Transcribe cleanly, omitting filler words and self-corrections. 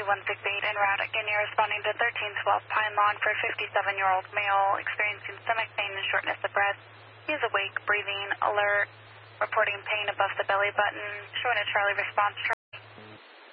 168 en route. Again, you're responding to 1312 Pine Lawn for a 57-year-old male experiencing stomach pain and shortness of breath. He is awake, breathing, alert, reporting pain above the belly button, showing a Charlie response.